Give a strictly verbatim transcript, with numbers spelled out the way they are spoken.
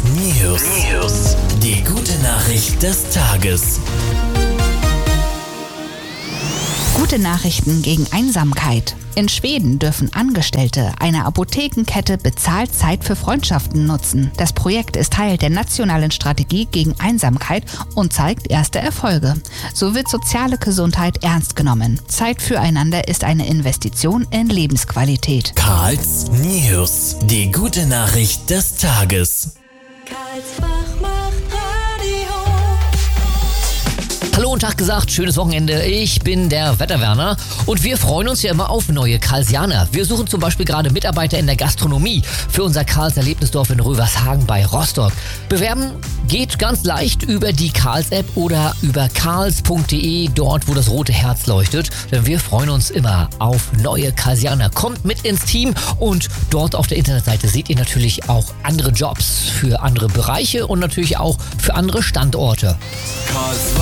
News. News. Die gute Nachricht des Tages. Gute Nachrichten gegen Einsamkeit. In Schweden dürfen Angestellte einer Apothekenkette bezahlt Zeit für Freundschaften nutzen. Das Projekt ist Teil der nationalen Strategie gegen Einsamkeit und zeigt erste Erfolge. So wird soziale Gesundheit ernst genommen. Zeit füreinander ist eine Investition in Lebensqualität. Karls News. Die gute Nachricht des Tages. Karlsbach macht Radio. Hallo und Tag gesagt, schönes Wochenende. Ich bin der Wetterwerner und wir freuen uns ja immer auf neue Karlsianer. Wir suchen zum Beispiel gerade Mitarbeiter in der Gastronomie für unser Karls Erlebnisdorf in Rövershagen bei Rostock. Bewerben geht ganz leicht über die Karls-App oder über karls punkt de, dort wo das rote Herz leuchtet. Denn wir freuen uns immer auf neue Karlsianer. Kommt mit ins Team und dort auf der Internetseite seht ihr natürlich auch andere Jobs für andere Bereiche und natürlich auch für andere Standorte. Karlsbach